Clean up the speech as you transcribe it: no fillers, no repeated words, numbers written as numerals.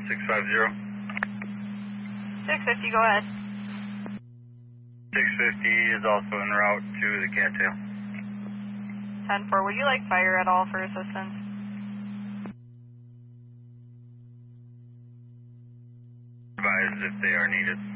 650. 650, go ahead. 650 is also en route to the cattail. 10-4, would you like fire at all for assistance? Advise if they are needed.